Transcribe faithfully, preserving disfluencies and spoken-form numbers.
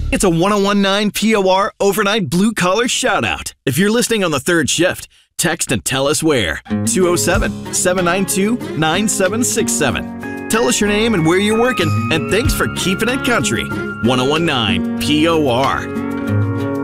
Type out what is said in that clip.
It's a ten nineteen P O R overnight blue-collar shout-out. If you're listening on the third shift, text and tell us where. two oh seven, seven nine two, nine seven six seven. Tell us your name and where you're working, and thanks for keeping it country. ten nineteen P O R.